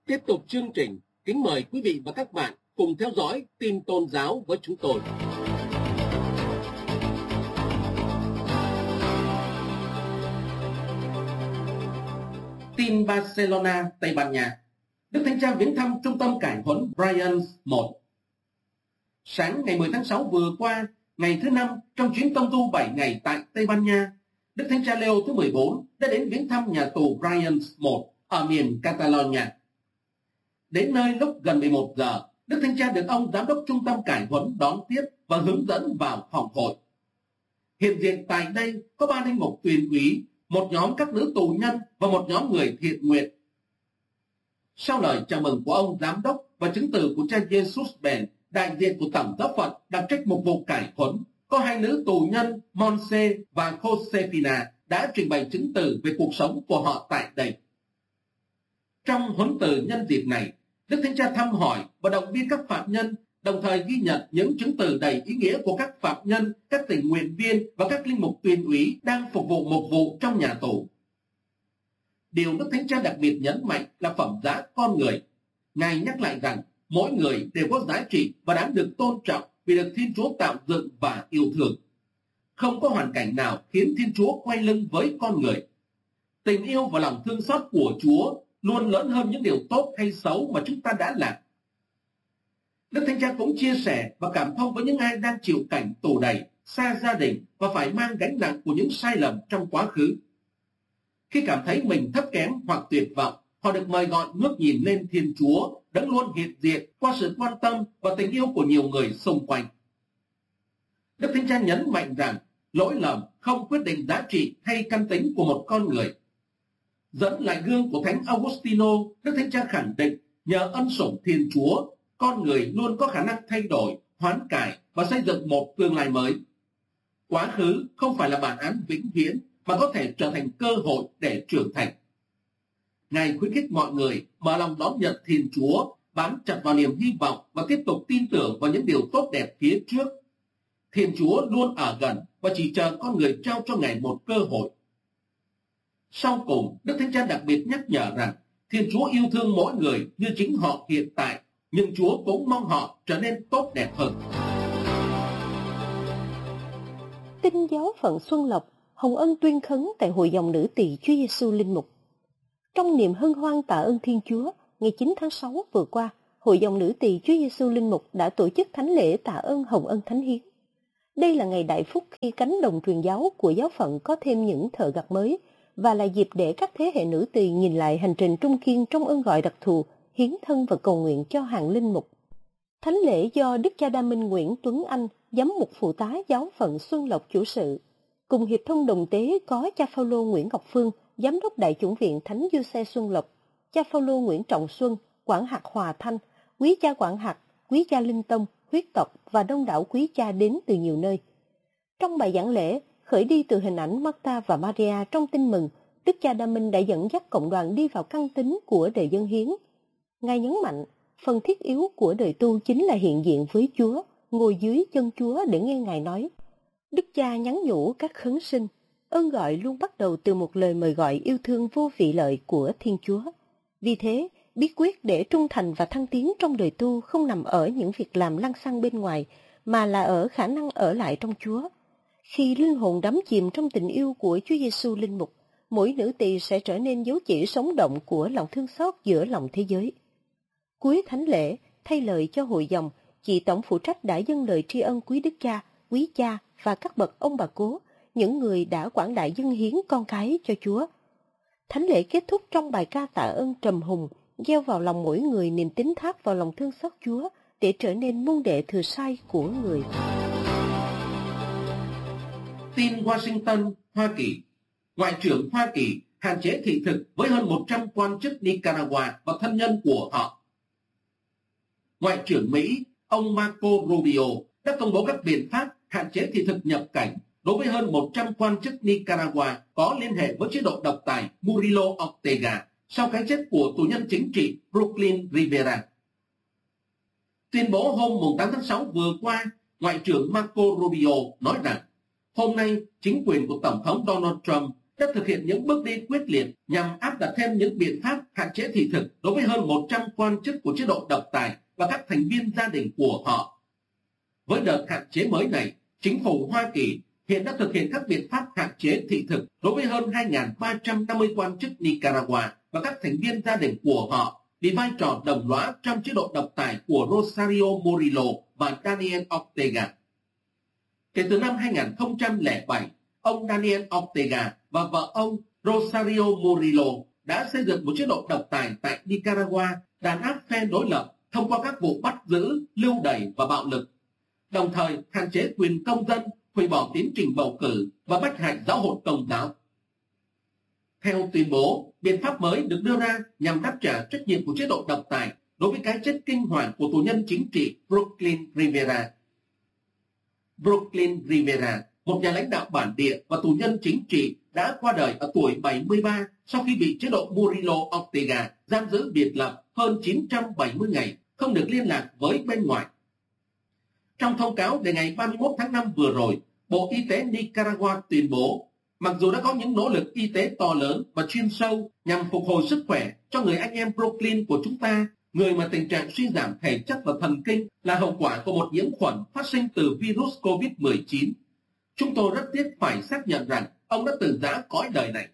Tiếp tục chương trình, kính mời quý vị và các bạn cùng theo dõi tin tôn giáo với chúng tôi. Tin Barcelona, Tây Ban Nha. Đức Thánh Cha viếng thăm trung tâm cải huấn Bryans 1. Sáng ngày 10 tháng 6 vừa qua, ngày thứ 5 trong chuyến tông tu 7 ngày tại Tây Ban Nha, Đức Thánh Cha Leo thứ 14 đã đến viếng thăm nhà tù Bryans 1 ở miền Catalonia. Đến nơi lúc gần 11 giờ, Đức Thánh Cha được ông giám đốc trung tâm cải huấn đón tiếp và hướng dẫn vào phòng hội. Hiện diện tại đây có 3 linh mục tuyền úy, một nhóm các nữ tù nhân và một nhóm người thiện nguyện. Sau lời chào mừng của ông giám đốc và chứng từ của cha Jesus Ben, đại diện của Tổng giáo phận đặc trách mục vụ cải huấn, có 2 nữ tù nhân Monse và Josefina đã trình bày chứng từ về cuộc sống của họ tại đây. Trong huấn từ nhân dịp này, Đức Thánh Cha thăm hỏi và động viên các phạm nhân, đồng thời ghi nhận những chứng từ đầy ý nghĩa của các phạm nhân, các tình nguyện viên và các linh mục tuyền úy đang phục vụ mục vụ trong nhà tù. Điều Đức Thánh Cha đặc biệt nhấn mạnh là phẩm giá con người. Ngài nhắc lại rằng mỗi người đều có giá trị và đáng được tôn trọng vì được Thiên Chúa tạo dựng và yêu thương. Không có hoàn cảnh nào khiến Thiên Chúa quay lưng với con người. Tình yêu và lòng thương xót của Chúa luôn lớn hơn những điều tốt hay xấu mà chúng ta đã làm. Đức Thánh Cha cũng chia sẻ và cảm thông với những ai đang chịu cảnh tù đầy, xa gia đình và phải mang gánh nặng của những sai lầm trong quá khứ. Khi cảm thấy mình thấp kém hoặc tuyệt vọng, họ được mời gọi ngước nhìn lên Thiên Chúa, đấng luôn hiện diện qua sự quan tâm và tình yêu của nhiều người xung quanh. Đức Thánh Cha nhấn mạnh rằng lỗi lầm không quyết định giá trị hay căn tính của một con người. Dẫn lại gương của Thánh Augustino, Đức Thánh Cha khẳng định nhờ ân sủng Thiên Chúa, con người luôn có khả năng thay đổi, hoán cải và xây dựng một tương lai mới. Quá khứ không phải là bản án vĩnh viễn mà có thể trở thành cơ hội để trưởng thành. Ngài khuyến khích mọi người mở lòng đón nhận Thiên Chúa, bám chặt vào niềm hy vọng và tiếp tục tin tưởng vào những điều tốt đẹp phía trước. Thiên Chúa luôn ở gần và chỉ chờ con người trao cho Ngài một cơ hội. Sau cùng, Đức Thánh Cha đặc biệt nhắc nhở rằng Thiên Chúa yêu thương mỗi người như chính họ hiện tại, nhưng Chúa cũng mong họ trở nên tốt đẹp hơn. Tin giáo phận Xuân Lộc, Hồng Ân tuyên khấn tại Hội dòng nữ tỳ Chúa Giêsu Linh Mục. Trong niềm hân hoan tạ ơn Thiên Chúa, ngày 9 tháng 6 vừa qua, Hội dòng nữ tỳ Chúa Giêsu Linh Mục đã tổ chức thánh lễ tạ ơn Hồng Ân Thánh Hiến. Đây là ngày đại phúc khi cánh đồng truyền giáo của giáo phận có thêm những thợ gặt mới, và là dịp để các thế hệ nữ tỳ nhìn lại hành trình trung kiên trong ơn gọi đặc thù, hiến thân và cầu nguyện cho hàng linh mục. Thánh lễ do Đức cha Đa Minh Nguyễn Tuấn Anh, giám mục phụ tá giáo phận Xuân Lộc chủ sự, cùng hiệp thông đồng tế có cha Phaolô Nguyễn Ngọc Phương, giám đốc đại chủng viện Thánh Giuse Xuân Lộc, cha Phaolô Nguyễn Trọng Xuân, quản hạt Hòa Thanh, quý cha quản hạt, quý cha Linh Tông, huyết tộc và đông đảo quý cha đến từ nhiều nơi. Trong bài giảng lễ, khởi đi từ hình ảnh Martha và Maria trong tin mừng, Đức cha Đa Minh đã dẫn dắt cộng đoàn đi vào căn tính của đời dân hiến. Ngài nhấn mạnh, phần thiết yếu của đời tu chính là hiện diện với Chúa, ngồi dưới chân Chúa để nghe Ngài nói. Đức cha nhắn nhủ các khấn sinh, ơn gọi luôn bắt đầu từ một lời mời gọi yêu thương vô vị lợi của Thiên Chúa. Vì thế, bí quyết để trung thành và thăng tiến trong đời tu không nằm ở những việc làm lăng xăng bên ngoài, mà là ở khả năng ở lại trong Chúa. Khi linh hồn đắm chìm trong tình yêu của Chúa Giêsu Linh Mục, mỗi nữ tỳ sẽ trở nên dấu chỉ sống động của lòng thương xót giữa lòng thế giới. Cuối thánh lễ, thay lời cho hội dòng, chị tổng phụ trách đã dâng lời tri ân quý đức cha, quý cha và các bậc ông bà cố, những người đã quảng đại dâng hiến con cái cho Chúa. Thánh lễ kết thúc trong bài ca tạ ơn trầm hùng, gieo vào lòng mỗi người niềm tín thác vào lòng thương xót Chúa để trở nên môn đệ thừa sai của người. Tin Washington, Hoa Kỳ. Ngoại trưởng Hoa Kỳ hạn chế thị thực với hơn 100 quan chức Nicaragua và thân nhân của họ. Ngoại trưởng Mỹ, ông Marco Rubio, đã công bố các biện pháp hạn chế thị thực nhập cảnh đối với hơn 100 quan chức Nicaragua có liên hệ với chế độ độc tài Murilo Ortega sau cái chết của tù nhân chính trị Brooklyn Rivera. Tuyên bố hôm 8 tháng 6 vừa qua, Ngoại trưởng Marco Rubio nói rằng hôm nay chính quyền của Tổng thống Donald Trump đã thực hiện những bước đi quyết liệt nhằm áp đặt thêm những biện pháp hạn chế thị thực đối với hơn 100 quan chức của chế độ độc tài và các thành viên gia đình của họ. Với đợt hạn chế mới này, chính phủ Hoa Kỳ hiện đã thực hiện các biện pháp hạn chế thị thực đối với hơn 2.350 quan chức Nicaragua và các thành viên gia đình của họ vì vai trò đồng lõa trong chế độ độc tài của Rosario Murillo và Daniel Ortega. Kể từ năm 2007, ông Daniel Ortega và vợ ông Rosario Murillo đã xây dựng một chế độ độc tài tại Nicaragua đàn áp phe đối lập thông qua các vụ bắt giữ, lưu đày và bạo lực, đồng thời hạn chế quyền công dân, hủy bỏ tiến trình bầu cử và bách hại giáo hội Công giáo. Theo tuyên bố, biện pháp mới được đưa ra nhằm đáp trả trách nhiệm của chế độ độc tài đối với cái chết kinh hoàng của tù nhân chính trị Brooklyn Rivera. Brooklyn Rivera, một nhà lãnh đạo bản địa và tù nhân chính trị, đã qua đời ở tuổi 73 sau khi bị chế độ Murillo Ortega giam giữ biệt lập hơn 970 ngày, không được liên lạc với bên ngoài. Trong thông cáo đề ngày 31 tháng 5 vừa rồi, Bộ Y tế Nicaragua tuyên bố, mặc dù đã có những nỗ lực y tế to lớn và chuyên sâu nhằm phục hồi sức khỏe cho người anh em Brooklyn của chúng ta, người mà tình trạng suy giảm thể chất và thần kinh là hậu quả của một nhiễm khuẩn phát sinh từ virus COVID-19, chúng tôi rất tiếc phải xác nhận rằng ông đã từ giã cõi đời này.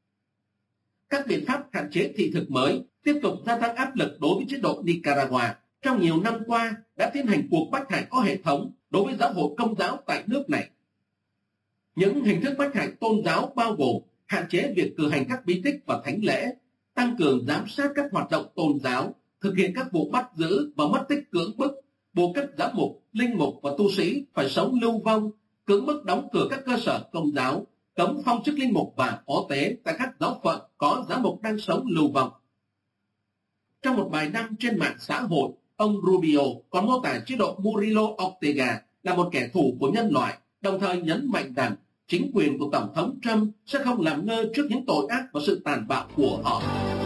Các biện pháp hạn chế thị thực mới tiếp tục gia tăng áp lực đối với chế độ Nicaragua. Trong nhiều năm qua đã tiến hành cuộc bách hại có hệ thống đối với giáo hội Công giáo tại nước này. Những hình thức bách hại tôn giáo bao gồm hạn chế việc cử hành các bí tích và thánh lễ, tăng cường giám sát các hoạt động tôn giáo, thực hiện các vụ bắt giữ và mất tích cưỡng bức, buộc các giám mục, linh mục và tu sĩ phải sống lưu vong, cưỡng bức đóng cửa các cơ sở Công giáo, cấm phong chức linh mục và phó tế tại các giáo phận có giám mục đang sống lưu vong. Trong một bài đăng trên mạng xã hội, ông Rubio còn mô tả chế độ Murillo Ortega là một kẻ thù của nhân loại, đồng thời nhấn mạnh rằng chính quyền của Tổng thống Trump sẽ không làm ngơ trước những tội ác và sự tàn bạo của họ.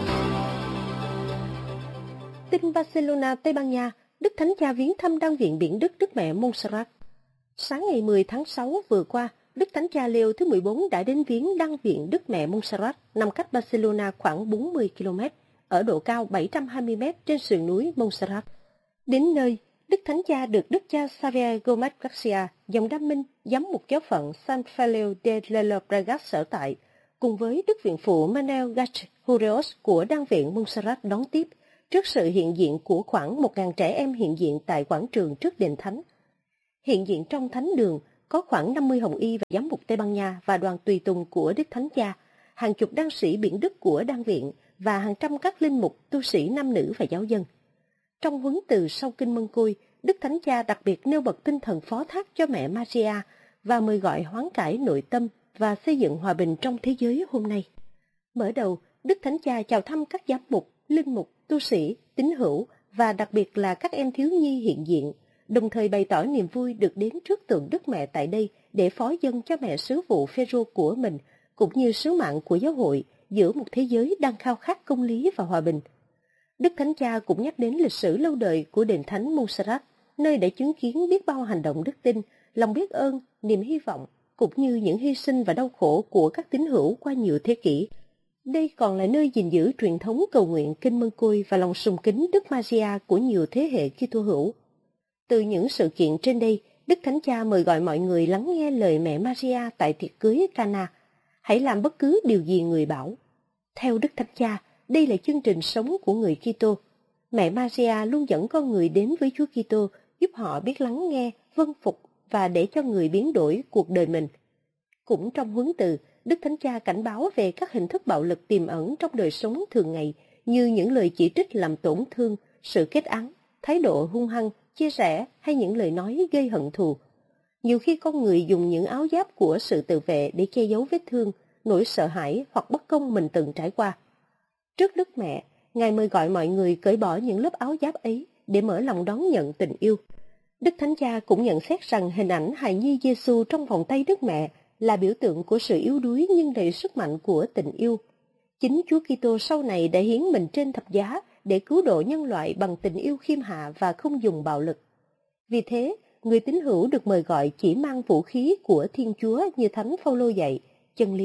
Tin Barcelona, Tây Ban Nha, Đức Thánh Cha viếng thăm Đan viện Biển Đức Đức Mẹ Montserrat. Sáng ngày 10 tháng 6 vừa qua, Đức Thánh Cha Leo thứ 14 đã đến viếng Đan viện Đức Mẹ Montserrat nằm cách Barcelona khoảng 40 km, ở độ cao 720 m trên sườn núi Montserrat. Đến nơi, Đức Thánh Cha được Đức cha Xavier Gomez Garcia, dòng Đam Minh, giám mục giáo phận San Feliu de Llobregat sở tại, cùng với Đức viện phụ Manuel Gach-Hurreos của Đan viện Montserrat đón tiếp, trước sự hiện diện của khoảng 1.000 trẻ em hiện diện tại quảng trường trước đền thánh. Hiện diện trong thánh đường có khoảng 50 hồng y và giám mục Tây Ban Nha và đoàn tùy tùng của Đức Thánh Cha, hàng chục đan sĩ Biển Đức của Đan viện và hàng trăm các linh mục, tu sĩ nam nữ và giáo dân. Trong huấn từ sau kinh Mân Côi, Đức Thánh Cha đặc biệt nêu bật tinh thần phó thác cho mẹ Maria và mời gọi hoán cải nội tâm và xây dựng hòa bình trong thế giới hôm nay. Mở đầu, Đức Thánh Cha chào thăm các giám mục, linh mục, tu sĩ, tín hữu và đặc biệt là các em thiếu nhi hiện diện, đồng thời bày tỏ niềm vui được đến trước tượng Đức Mẹ tại đây để phó dâng cho mẹ sứ vụ Phêrô của mình, cũng như sứ mạng của giáo hội giữa một thế giới đang khao khát công lý và hòa bình. Đức Thánh Cha cũng nhắc đến lịch sử lâu đời của đền thánh Montserrat, nơi đã chứng kiến biết bao hành động đức tin, lòng biết ơn, niềm hy vọng, cũng như những hy sinh và đau khổ của các tín hữu qua nhiều thế kỷ. Đây còn là nơi gìn giữ truyền thống cầu nguyện kinh Mân Côi và lòng sùng kính Đức Maria của nhiều thế hệ Kitô hữu. Từ những sự kiện trên đây, Đức Thánh Cha mời gọi mọi người lắng nghe lời mẹ Maria tại tiệc cưới Cana. Hãy làm bất cứ điều gì người bảo. Theo Đức Thánh Cha, đây là chương trình sống của người Kitô. Mẹ Maria luôn dẫn con người đến với Chúa Kitô, giúp họ biết lắng nghe, vâng phục và để cho người biến đổi cuộc đời mình. Cũng trong huấn từ, Đức Thánh Cha cảnh báo về các hình thức bạo lực tiềm ẩn trong đời sống thường ngày, như những lời chỉ trích làm tổn thương, sự kết án, thái độ hung hăng, chia rẽ hay những lời nói gây hận thù. Nhiều khi con người dùng những áo giáp của sự tự vệ để che giấu vết thương, nỗi sợ hãi hoặc bất công mình từng trải qua. Trước Đức Mẹ, Ngài mời gọi mọi người cởi bỏ những lớp áo giáp ấy để mở lòng đón nhận tình yêu. Đức Thánh Cha cũng nhận xét rằng hình ảnh hài nhi Giêsu trong vòng tay Đức Mẹ là biểu tượng của sự yếu đuối nhưng đầy sức mạnh của tình yêu. Chính Chúa Kitô sau này đã hiến mình trên thập giá để cứu độ nhân loại bằng tình yêu khiêm hạ và không dùng bạo lực. Vì thế, người tín hữu được mời gọi chỉ mang vũ khí của Thiên Chúa như Thánh Phaolô dạy, chân lý,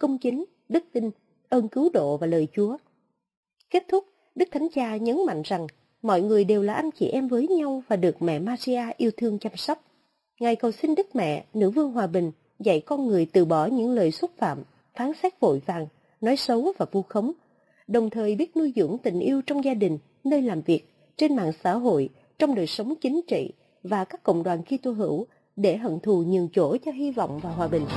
công chính, đức tin, ơn cứu độ và lời Chúa. Kết thúc, Đức Thánh Cha nhấn mạnh rằng mọi người đều là anh chị em với nhau và được mẹ Maria yêu thương chăm sóc. Ngài cầu xin Đức Mẹ, Nữ Vương Hòa Bình, dạy con người từ bỏ những lời xúc phạm, phán xét vội vàng, nói xấu và vu khống, đồng thời biết nuôi dưỡng tình yêu trong gia đình, nơi làm việc, trên mạng xã hội, trong đời sống chính trị và các cộng đoàn Kitô hữu để hận thù nhường chỗ cho hy vọng và hòa bình.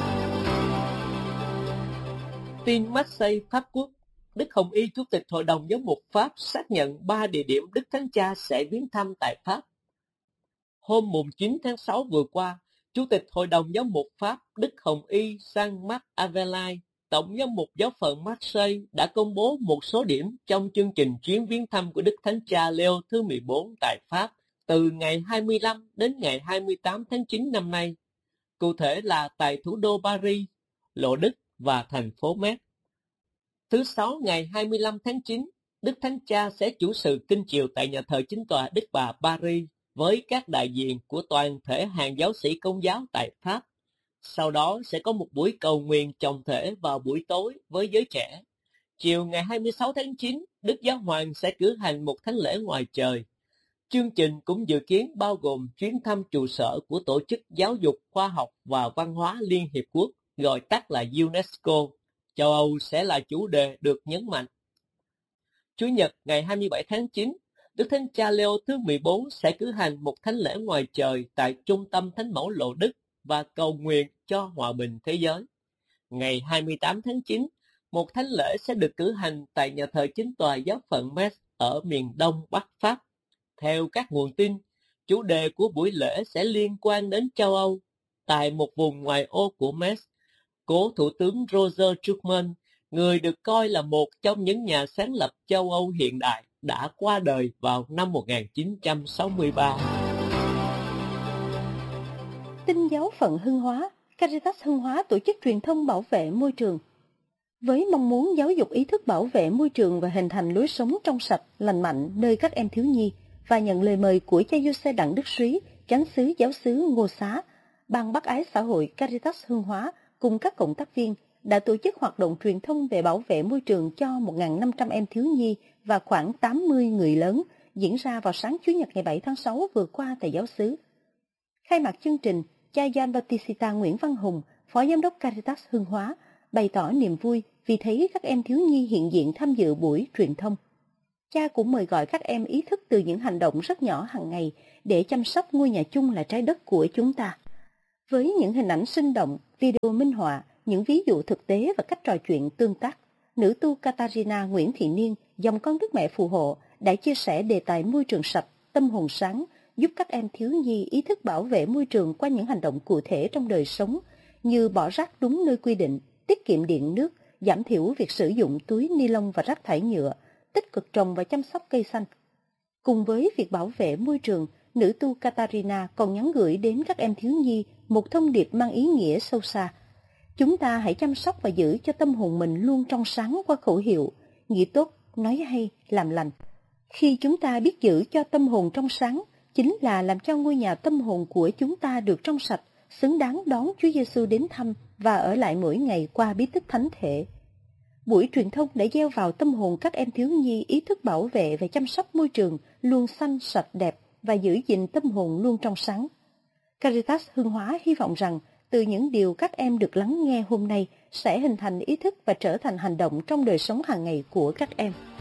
Tin Marseille, Pháp Quốc. Đức Hồng Y, Chủ tịch Hội đồng Giám mục Pháp xác nhận 3 địa điểm Đức Thánh Cha sẽ viếng thăm tại Pháp. Hôm 9 tháng 6 vừa qua, Chủ tịch Hội đồng Giám mục Pháp Đức Hồng Y Jean-Marc Avelay, Tổng giám mục giáo phận Marseille đã công bố một số điểm trong chương trình chuyến viếng thăm của Đức Thánh Cha Leo thứ 14 tại Pháp từ ngày 25 đến ngày 28 tháng 9 năm nay. Cụ thể là tại thủ đô Paris, Lộ Đức và thành phố Metz. Thứ Sáu ngày 25 tháng 9, Đức Thánh Cha sẽ chủ sự kinh chiều tại nhà thờ Chính tòa Đức Bà Paris với các đại diện của toàn thể hàng giáo sĩ Công giáo tại Pháp. Sau đó sẽ có một buổi cầu nguyện trọng thể vào buổi tối với giới trẻ. Chiều ngày 26 tháng 9, Đức Giáo Hoàng sẽ cử hành một thánh lễ ngoài trời. Chương trình cũng dự kiến bao gồm chuyến thăm trụ sở của Tổ chức Giáo dục, Khoa học và Văn hóa Liên Hiệp Quốc, gọi tắt là UNESCO. Châu Âu sẽ là chủ đề được nhấn mạnh. Chủ nhật ngày 27 tháng 9, Đức Thánh Cha Leo thứ 14 sẽ cử hành một thánh lễ ngoài trời tại Trung tâm Thánh mẫu Lộ Đức và cầu nguyện cho hòa bình thế giới. Ngày 28 tháng 9, một thánh lễ sẽ được cử hành tại nhà thờ Chính tòa giáo phận Metz ở miền đông Bắc Pháp. Theo các nguồn tin, chủ đề của buổi lễ sẽ liên quan đến châu Âu. Tại một vùng ngoài ô của Metz, cố Thủ tướng Roger Schuman, người được coi là một trong những nhà sáng lập châu Âu hiện đại, đã qua đời vào năm 1963. Tin giáo phận Hưng Hóa, Caritas Hưng Hóa tổ chức truyền thông bảo vệ môi trường. Với mong muốn giáo dục ý thức bảo vệ môi trường và hình thành lối sống trong sạch, lành mạnh nơi các em thiếu nhi, và nhận lời mời của cha Giuse Đặng Đức Súy, chánh xứ giáo xứ Ngô Xá, Ban Bác ái xã hội Caritas Hưng Hóa cùng các cộng tác viên đã tổ chức hoạt động truyền thông về bảo vệ môi trường cho 1.500 em thiếu nhi và khoảng 80 người lớn, diễn ra vào sáng Chủ nhật ngày 7 tháng 6 vừa qua tại giáo xứ. Khai mạc chương trình, cha Gian Bautista Nguyễn Văn Hùng, Phó Giám đốc Caritas Hưng Hóa, bày tỏ niềm vui vì thấy các em thiếu nhi hiện diện tham dự buổi truyền thông. Cha cũng mời gọi các em ý thức từ những hành động rất nhỏ hàng ngày để chăm sóc ngôi nhà chung là trái đất của chúng ta. Với những hình ảnh sinh động, video minh họa, những ví dụ thực tế và cách trò chuyện tương tác, nữ tu Katarina Nguyễn Thị Niên, dòng con Đức Mẹ phù hộ, đã chia sẻ đề tài môi trường sạch, tâm hồn sáng, giúp các em thiếu nhi ý thức bảo vệ môi trường qua những hành động cụ thể trong đời sống, như bỏ rác đúng nơi quy định, tiết kiệm điện nước, giảm thiểu việc sử dụng túi ni lông và rác thải nhựa, tích cực trồng và chăm sóc cây xanh. Cùng với việc bảo vệ môi trường, nữ tu Katarina còn nhắn gửi đến các em thiếu nhi một thông điệp mang ý nghĩa sâu xa. Chúng ta hãy chăm sóc và giữ cho tâm hồn mình luôn trong sáng qua khẩu hiệu, nghĩ tốt, nói hay, làm lành. Khi chúng ta biết giữ cho tâm hồn trong sáng, chính là làm cho ngôi nhà tâm hồn của chúng ta được trong sạch, xứng đáng đón Chúa Giêsu đến thăm và ở lại mỗi ngày qua bí tích thánh thể. Buổi truyền thông đã gieo vào tâm hồn các em thiếu nhi ý thức bảo vệ và chăm sóc môi trường luôn xanh, sạch, đẹp và giữ gìn tâm hồn luôn trong sáng. Caritas Hưng Hóa hy vọng rằng từ những điều các em được lắng nghe hôm nay sẽ hình thành ý thức và trở thành hành động trong đời sống hàng ngày của các em.